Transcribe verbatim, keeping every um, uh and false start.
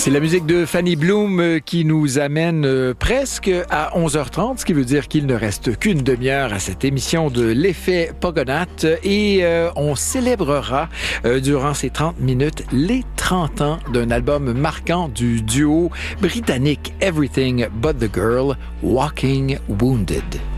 C'est la musique de Fanny Bloom qui nous amène presque à onze heures trente, ce qui veut dire qu'il ne reste qu'une demi-heure à cette émission de l'effet Pogonath et euh, on célébrera euh, durant ces trente minutes les trente ans d'un album marquant du duo britannique Everything But the Girl, Walking Wounded.